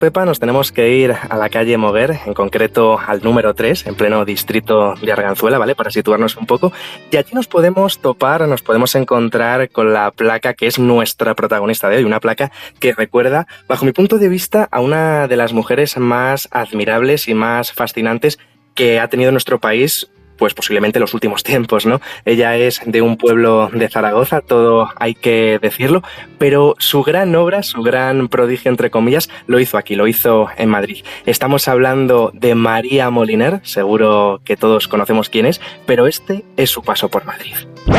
Pepa, nos tenemos que ir a la calle Moguer, en concreto al número 3, en pleno distrito de Arganzuela, ¿vale? Para situarnos un poco. Y allí nos podemos encontrar con la placa que es nuestra protagonista de hoy, una placa que recuerda, bajo mi punto de vista, a una de las mujeres más admirables y más fascinantes que ha tenido nuestro país, pues posiblemente los últimos tiempos, ¿no? Ella es de un pueblo de Zaragoza, todo hay que decirlo, pero su gran obra, su gran prodigio, entre comillas, lo hizo aquí, lo hizo en Madrid. Estamos hablando de María Moliner, seguro que todos conocemos quién es, pero este es su paso por Madrid.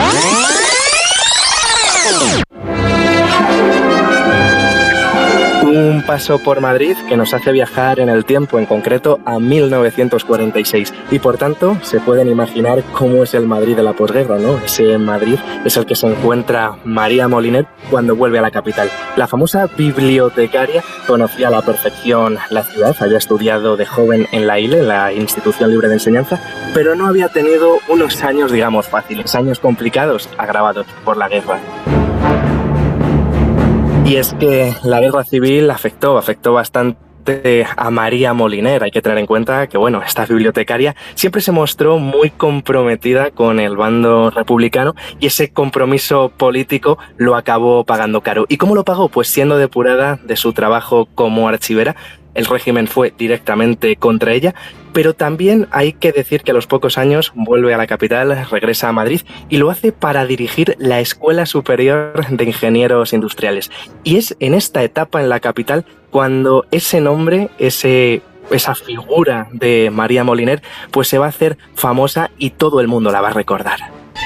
Un paso por Madrid que nos hace viajar en el tiempo, en concreto a 1946. Y por tanto, se pueden imaginar cómo es el Madrid de la posguerra, ¿no? Ese Madrid es el que se encuentra María Moliner cuando vuelve a la capital. La famosa bibliotecaria conocía a la perfección la ciudad, había estudiado de joven en la ILE, la Institución Libre de Enseñanza, pero no había tenido unos años, digamos, fáciles, años complicados, agravados por la guerra. Y es que la guerra civil afectó bastante a María Moliner. Hay que tener en cuenta que, bueno, esta bibliotecaria siempre se mostró muy comprometida con el bando republicano y ese compromiso político lo acabó pagando caro. ¿Y cómo lo pagó? Pues siendo depurada de su trabajo como archivera. El régimen fue directamente contra ella, pero también hay que decir que a los pocos años vuelve a la capital, regresa a Madrid y lo hace para dirigir la Escuela Superior de Ingenieros Industriales. Y es en esta etapa en la capital cuando ese nombre, esa figura de María Moliner, pues se va a hacer famosa y todo el mundo la va a recordar.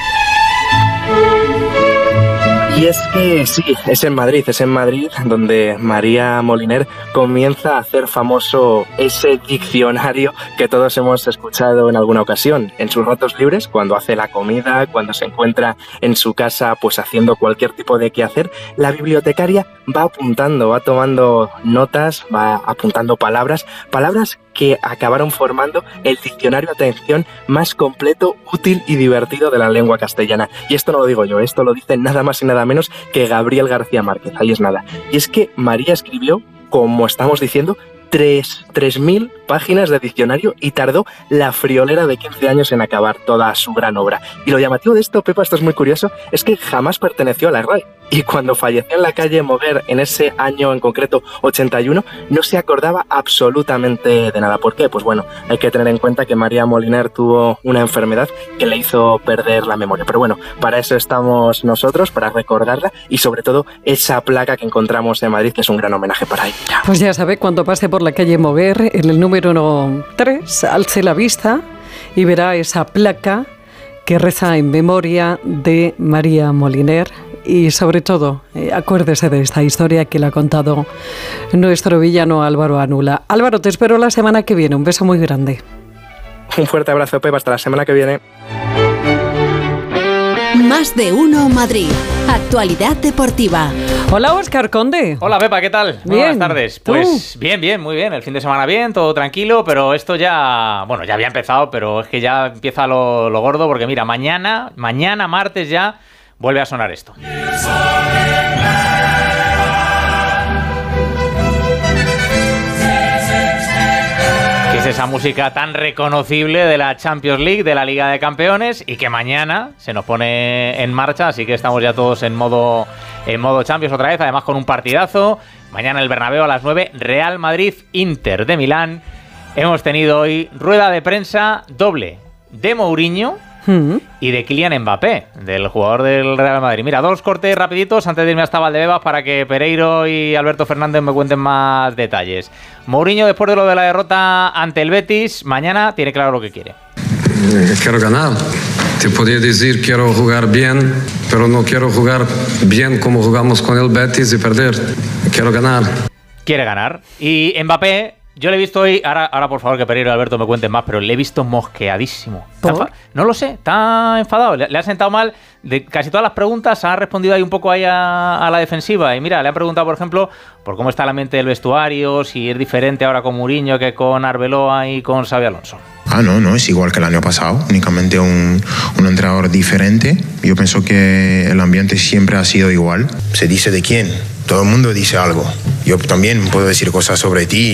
Y es que sí, es en Madrid donde María Moliner comienza a hacer famoso ese diccionario que todos hemos escuchado en alguna ocasión. En sus ratos libres, cuando hace la comida, cuando se encuentra en su casa pues haciendo cualquier tipo de quehacer, la bibliotecaria va apuntando, va tomando notas, va apuntando palabras que acabaron formando el diccionario, atención, más completo, útil y divertido de la lengua castellana. Y esto no lo digo yo, esto lo dice nada más y nada menos que Gabriel García Márquez, ahí es nada. Y es que María escribió, como estamos diciendo, 3.000 páginas de diccionario y tardó la friolera de 15 años en acabar toda su gran obra. Y lo llamativo de esto, Pepa, esto es muy curioso, es que jamás perteneció a la RAE. Y cuando falleció en la calle Moguer en ese año en concreto, 81, no se acordaba absolutamente de nada. ¿Por qué? Pues bueno, hay que tener en cuenta que María Moliner tuvo una enfermedad que le hizo perder la memoria. Pero bueno, para eso estamos nosotros, para recordarla y sobre todo esa placa que encontramos en Madrid, que es un gran homenaje para ella. Pues ya sabe, cuando pase por la calle Moguer, en el número 3, alce la vista y verá esa placa que reza en memoria de María Moliner. Y sobre todo, acuérdese de esta historia que le ha contado nuestro villano Álvaro Anula. Álvaro, te espero la semana que viene. Un beso muy grande. Un fuerte abrazo, Pepa. Hasta la semana que viene. Más de uno Madrid. Actualidad deportiva. Hola, Óscar Conde. Hola, Pepa, ¿qué tal? Muy buenas tardes. Pues bien, muy bien. El fin de semana bien, todo tranquilo, pero esto ya había empezado, pero es que ya empieza lo gordo, porque mira, mañana martes ya vuelve a sonar esto. Que es esa música tan reconocible de la Champions League, de la Liga de Campeones, y que mañana se nos pone en marcha, así que estamos ya todos en modo Champions otra vez, además con un partidazo. Mañana el Bernabéu a las 9, Real Madrid, Inter de Milán. Hemos tenido hoy rueda de prensa doble de Mourinho y de Kylian Mbappé, del jugador del Real Madrid. Mira, dos cortes rapiditos antes de irme hasta Valdebebas para que Pereiro y Alberto Fernández me cuenten más detalles. Mourinho, después de lo de la derrota ante el Betis, mañana tiene claro lo que quiere. Quiero ganar. Te podría decir quiero jugar bien, pero no quiero jugar bien como jugamos con el Betis y perder. Quiero ganar. Quiere ganar. Y Mbappé, yo le he visto hoy, ahora por favor que Pereiro y Alberto me cuenten más, pero le he visto mosqueadísimo. No lo sé, está enfadado, le ha sentado mal. De casi todas las preguntas ha respondido ahí un poco ahí a la defensiva. Y mira, le ha preguntado, por ejemplo, por cómo está la mente del vestuario, si es diferente ahora con Mourinho que con Arbeloa y con Xabi Alonso. No, es igual que el año pasado, únicamente un entrenador diferente. Yo pienso que el ambiente siempre ha sido igual. ¿Se dice de quién? Todo el mundo dice algo. Yo también puedo decir cosas sobre ti.